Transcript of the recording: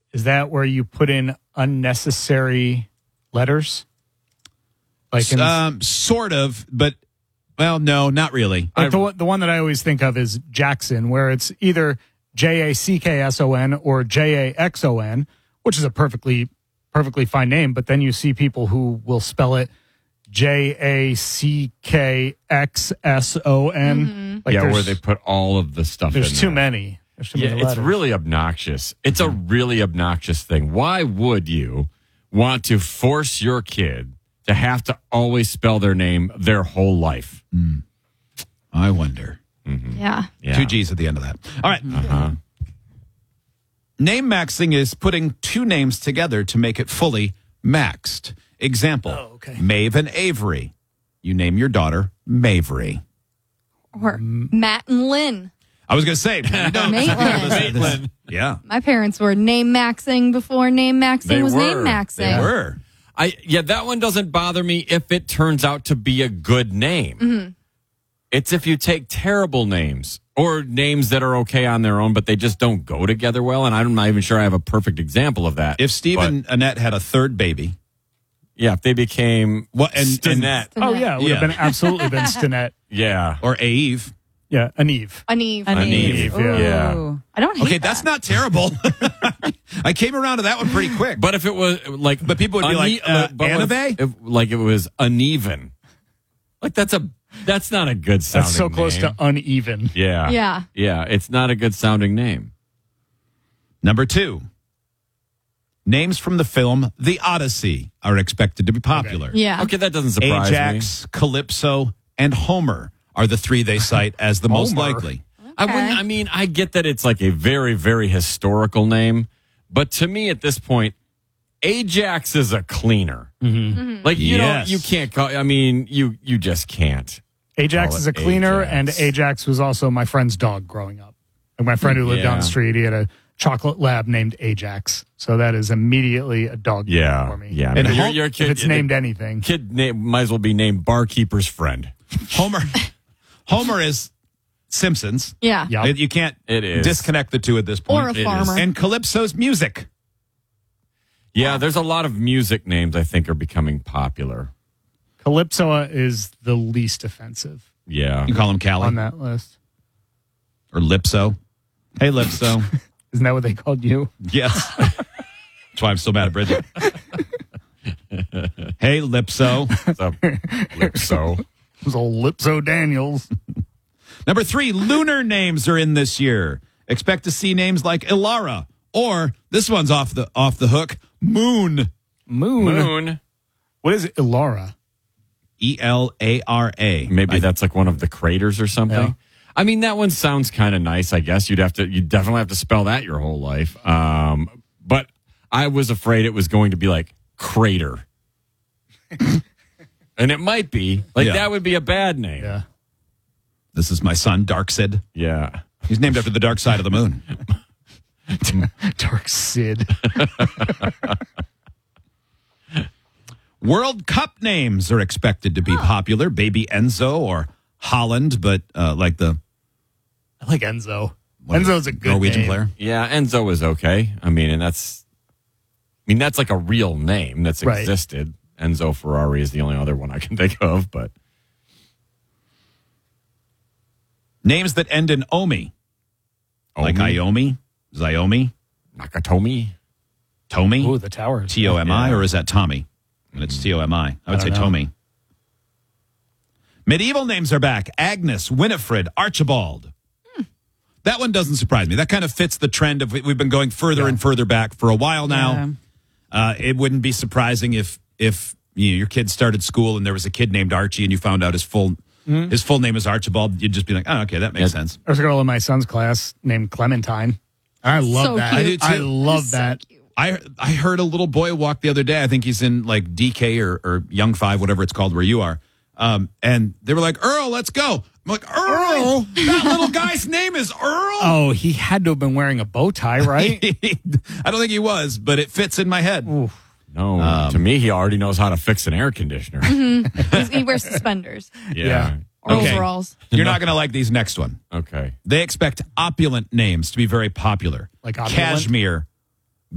Is that where you put in unnecessary letters? Like sort of, but, well, no, not really. Like the one that I always think of is Jackson, where it's either Jackson or Jaxon, which is a perfectly fine name, but then you see people who will spell it Jackxson. Like where they put all of the stuff in. There's too many. Yeah, it's really obnoxious. It's a really obnoxious thing. Why would you want to force your kid to have to always spell their name their whole life? I wonder. Mm-hmm. Yeah. 2 G's at the end of that. All right. Name maxing is putting two names together to make it fully maxed. Example, Maeve and Avery. You name your daughter Mavery. Or Matt and Lynn. I was going to say, Maitland. Yeah. My parents were name maxing before name maxing was name maxing. They were. That one doesn't bother me if it turns out to be a good name. Mm-hmm. It's if you take terrible names or names that are okay on their own, but they just don't go together well. And I'm not even sure I have a perfect example of that. If Steve and Annette had a third baby. Yeah, if they became Stinette. Oh, yeah. It would have been absolutely been Stinette. Yeah. Or Eve. Yeah, Aneve. Aneve, yeah. I don't hate Okay, that's not terrible. I came around to that one pretty quick. But if it was like... But people would be like, Anave? Like it was uneven. Like that's not a good sounding That's so close name. to uneven. Yeah. Yeah. Yeah, it's not a good sounding name. Number 2. Names from the film The Odyssey are expected to be popular. Okay. Yeah. Okay, that doesn't surprise me. Ajax, Calypso, and Homer are the 3 they cite as the most likely. I get that it's like a very, very historical name, but to me at this point, Ajax is a cleaner. Mm-hmm. Like you can't call. I mean, you just can't. Ajax is a cleaner, and Ajax was also my friend's dog growing up. And my friend who lived down the street, he had a chocolate lab named Ajax. So that is immediately a dog name for me. Yeah, and your kid, if it's named anything. Kid name might as well be named Barkeeper's Friend. Homer is Simpsons. Yeah. Yep. You can't It is. disconnect the two at this point. Or a farmer. And Calypso's music. Yeah, there's a lot of music names I think are becoming popular. Calypso is the least offensive Yeah. You call him Callie? on that list. Or Lipso. Hey, Lipso. Isn't that what they called you? Yes. That's why I'm still mad at Bridget. Hey, Lipso. What's up, Lipso? Those old Lipso Daniels. Number 3, lunar names are in this year. Expect to see names like Ilara, or this one's off the hook, Moon. Moon. What is it? Ilara. Elara. Maybe that's like one of the craters or something. Yeah. I mean, that one sounds kind of nice, I guess. You definitely have to spell that your whole life. But I was afraid it was going to be like crater. And it might be. That would be a bad name. Yeah. This is my son, Darksid. Yeah. He's named after the dark side of the moon. Dark Sid. World Cup names are expected to be popular. Baby Enzo or Holland, but I like Enzo. Enzo's a good Norwegian name. player. Yeah, Enzo is okay. That's like a real name that's Right. existed. Enzo Ferrari is the only other one I can think of, but Names that end in Omi. Like Iomi, Xiaomi, Nakatomi. Tomi, Ooh, the towers. Tomi, or is that Tommy? And it's Tomi. I would say don't know. Tomi. Medieval names are back. Agnes, Winifred, Archibald. That one doesn't surprise me. That kind of fits the trend of we've been going further and further back for a while now. It wouldn't be surprising if your kid started school and there was a kid named Archie and you found out his full name is Archibald. You'd just be like, oh, okay, that makes sense. There's a girl in my son's class named Clementine. I love So that. cute. I do too. I love that. I heard a little boy walk the other day. I think he's in like DK or Young 5, whatever it's called where you are. And they were like, Earl, let's go. I'm like, Earl? That little guy's name is Earl? Oh, he had to have been wearing a bow tie, right? I don't think he was, but it fits in my head. Oof. No, to me, he already knows how to fix an air conditioner. He wears suspenders Yeah. or Okay. overalls. You're not going to like these next one. Okay. They expect opulent names to be very popular. Like opulent? Cashmere,